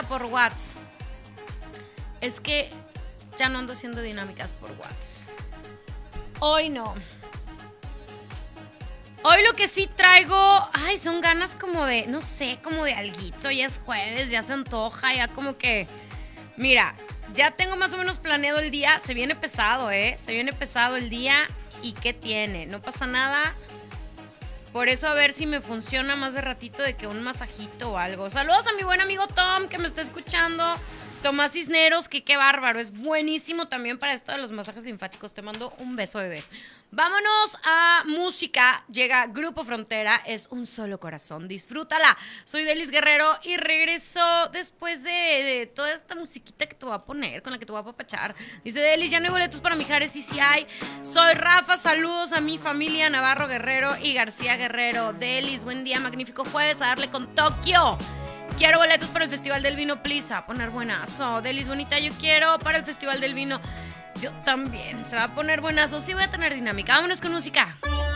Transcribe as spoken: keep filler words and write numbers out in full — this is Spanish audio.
dinámica por WhatsApp. Es que ya no ando haciendo dinámicas por WhatsApp. Hoy no. Hoy lo que sí traigo, ay, son ganas como de, no sé, como de alguito. Ya es jueves, ya se antoja, ya como que, mira, ya tengo más o menos planeado el día. Se viene pesado, ¿eh? Se viene pesado el día. ¿Y qué tiene? No pasa nada. Por eso a ver si me funciona más de ratito de que un masajito o algo. Saludos a mi buen amigo Tom, que me está escuchando. Tomás Cisneros, que qué bárbaro. Es buenísimo también para esto de los masajes linfáticos. Te mando un beso, bebé. Vámonos a música. Llega Grupo Frontera, es un solo corazón. Disfrútala. Soy Delis Guerrero y regreso después de, de toda esta musiquita que te voy a poner, con la que te voy a apapachar. Dice Delis, ya no hay boletos para Mijares, sí, sí hay. Soy Rafa, saludos a mi familia Navarro Guerrero y García Guerrero. Delis, buen día, magnífico jueves, a darle con Tokio. Quiero boletos para el Festival del Vino, please. A poner buenazo. Delis, bonita, yo quiero para el Festival del Vino. Yo también. Se va a poner buenazo. Sí voy a tener dinámica. Vámonos con música.